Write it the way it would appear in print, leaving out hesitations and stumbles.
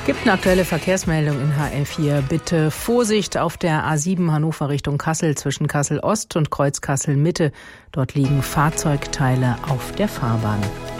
Gibt eine aktuelle Verkehrsmeldung in HR4. Bitte Vorsicht auf der A7 Hannover Richtung Kassel zwischen Kassel Ost und Kreuz Kassel Mitte. Dort liegen Fahrzeugteile auf der Fahrbahn.